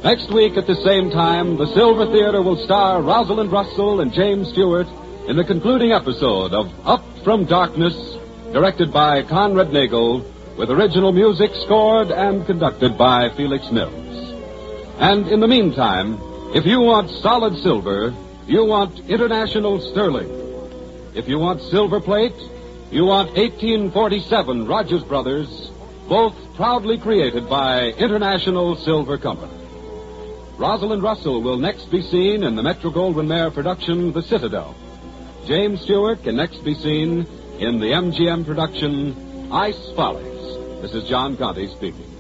Next week at the same time, the Silver Theater will star Rosalind Russell and James Stewart in the concluding episode of Up from Darkness, directed by Conrad Nagel, with original music scored and conducted by Felix Mills. And in the meantime, if you want solid silver, you want International Sterling. If you want silver plate, you want 1847 Rogers Brothers, both proudly created by International Silver Company. Rosalind Russell will next be seen in the Metro-Goldwyn-Mayer production, The Citadel. James Stewart can next be seen in the MGM production, Ice Follies. This is John Conte speaking.